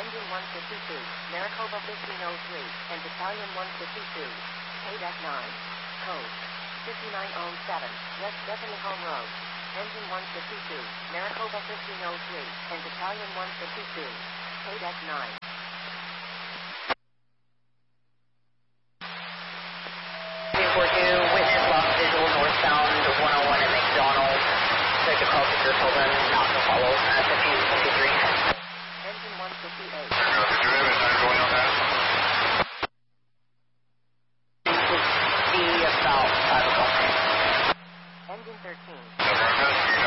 Engine 152, Maricopa 1503, and Battalion 152. Paid at 9. Code 5907, West Bethany Home Road. Engine 152, Maricopa 1503, and Battalion 152. Paid at 9. Witness lost visual northbound 101 at McDonald. Take a call to your Hilton, not to follow, 1553. Engine 158. Did you have any time going on that? It would be about 5 o'clock. Engine 13. We're investigating